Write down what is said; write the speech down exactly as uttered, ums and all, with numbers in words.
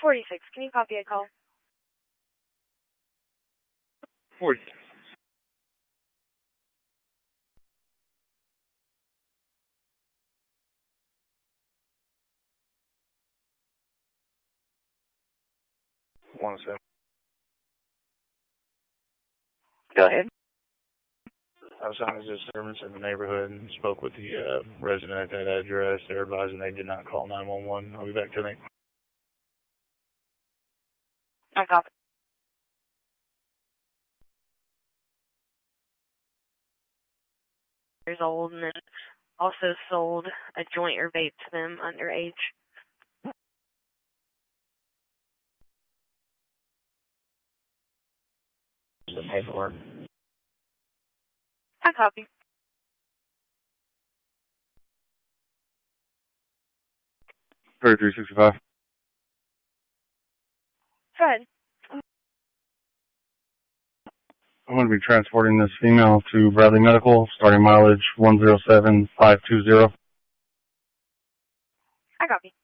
forty-six, can you copy a call? forty-six. One seven. Go ahead. I was on a disturbance in the neighborhood and spoke with the uh, resident at that address. They're advising they did not call nine one one. I'll be back tonight. I copy. Years old and then also sold a joint or vape to them underage. The paperwork. I copy. thirty-three sixty-five. Go ahead. I'm going to be transporting this female to Bradley Medical, starting mileage one zero seven five two zero. I copy.